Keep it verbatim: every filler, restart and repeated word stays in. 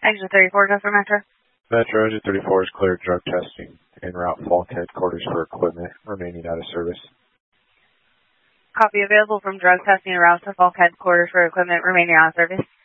Exit thirty-four, go for Metro. Metro, Exit thirty-four is cleared drug testing en route Falk headquarters for equipment remaining out of service. Copy available from drug testing en route to Falk headquarters for equipment remaining out of service.